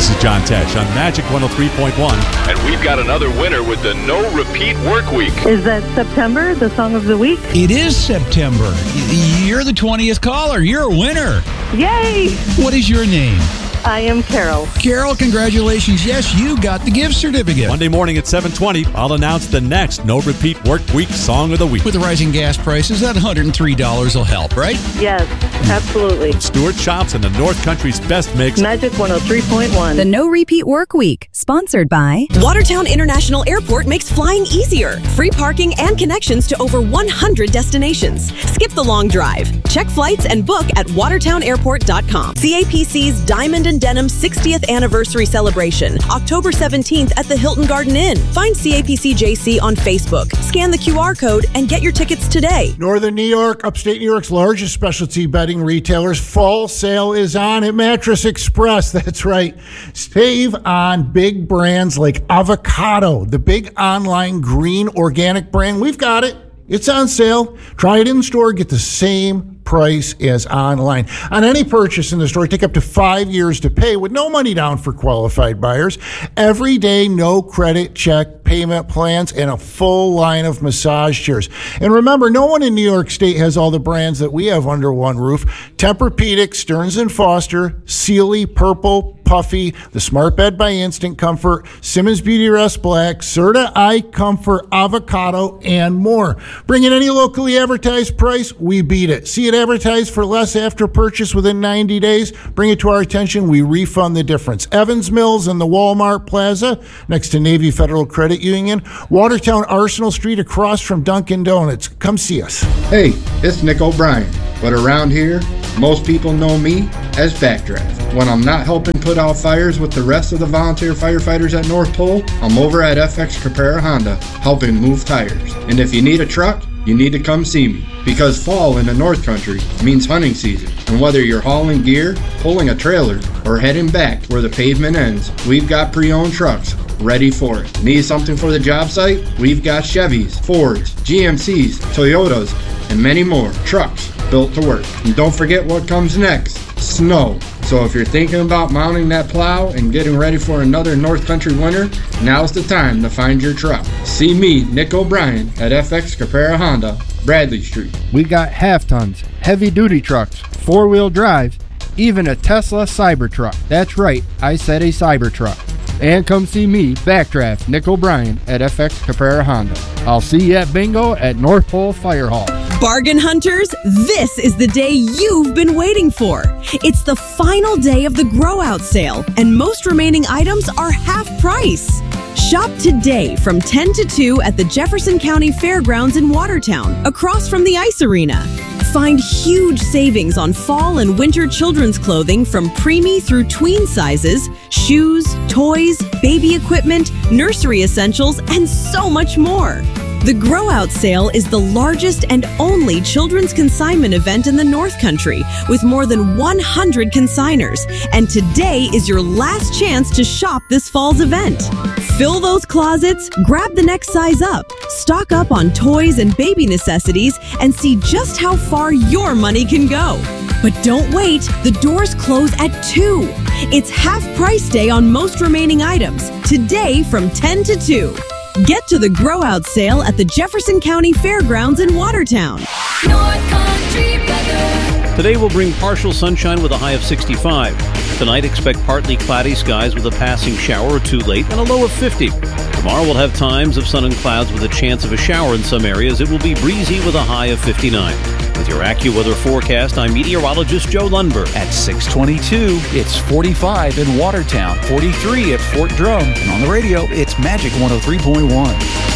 This is John Tesh on Magic 103.1. And we've got another winner with the No Repeat Work Week. Is that September, the song of the week? It is September. You're the 20th caller. You're a winner. Yay! What is your name? I am Carol. Carol, congratulations. Yes, you got the gift certificate. Monday morning at 7:20, I'll announce the next No Repeat Work Week Song of the Week. With the rising gas prices, that $103 will help, right? Yes, absolutely. Stewart Shops and the North Country's best mix. Magic 103.1. The No Repeat Work Week, sponsored by Watertown International Airport makes flying easier. Free parking and connections to over 100 destinations. Skip the long drive. Check flights and book at watertownairport.com. CAPC's Diamond and Denim 60th anniversary celebration, October 17th at the Hilton Garden Inn. Find CAPC JC on Facebook. Scan the QR code and get your tickets today. Northern New York, upstate New York's largest specialty bedding retailers. Fall sale is on at Mattress Express. That's right. Save on big brands like Avocado, the big online green organic brand. We've got it. It's on sale. Try it in store. Get the same price as online. On any purchase in the store, take up to 5 years to pay with no money down for qualified buyers. Every day, no credit check payment plans, and a full line of massage chairs. And remember, no one in New York State has all the brands that we have under one roof. Tempur-Pedic, Stearns & Foster, Sealy, Purple, Puffy, the Smart Bed by Instant Comfort, Simmons Beauty Rest Black, Serta Eye Comfort, Avocado, and more. Bring in any locally advertised price, we beat it. See it advertised for less after purchase within 90 days? Bring it to our attention, we refund the difference. Evans Mills and the Walmart Plaza, next to Navy Federal Credit Union. Watertown Arsenal Street across from Dunkin' Donuts. Come see us. Hey, it's Nick O'Brien, but around here, most people know me as Backdraft. When I'm not helping put out fires with the rest of the volunteer firefighters at North Pole, I'm over at FX Caprara Honda, helping move tires. And if you need a truck, you need to come see me, because fall in the North Country means hunting season. And whether you're hauling gear, pulling a trailer, or heading back where the pavement ends, we've got pre-owned trucks ready for it. Need something for the job site? We've got Chevys, Fords, GMCs, Toyotas, and many more trucks built to work. And don't forget what comes next, snow. So if you're thinking about mounting that plow and getting ready for another North Country winter, now's the time to find your truck. See me, Nick O'Brien, at FX Caprara Honda, Bradley Street. We got half-tons, heavy-duty trucks, four-wheel drives, even a Tesla Cybertruck. That's right, I said a Cybertruck. And come see me, Backdraft, Nick O'Brien, at FX Caprara Honda. I'll see you at bingo at North Pole Fire Hall. Bargain hunters, this is the day you've been waiting for. It's the final day of the Grow Out sale, and most remaining items are half price. Shop today from 10 to 2 at the Jefferson County Fairgrounds in Watertown, across from the Ice Arena. Find huge savings on fall and winter children's clothing from preemie through tween sizes, shoes, toys, baby equipment, nursery essentials, and so much more. The Grow Out sale is the largest and only children's consignment event in the North Country, with more than 100 consigners. And today is your last chance to shop this fall's event. Fill those closets, grab the next size up, stock up on toys and baby necessities, and see just how far your money can go. But don't wait, the doors close at 2. It's half price day on most remaining items, today from 10 to 2. Get to the Grow Out sale at the Jefferson County Fairgrounds in Watertown. North Country weather. Today will bring partial sunshine with a high of 65. Tonight, expect partly cloudy skies with a passing shower or two late and a low of 50. Tomorrow we'll have times of sun and clouds with a chance of a shower in some areas. It will be breezy with a high of 59. With your AccuWeather forecast, I'm meteorologist Joe Lundberg. At 6:22, it's 45 in Watertown, 43 at Fort Drum. And on the radio, it's Magic 103.1.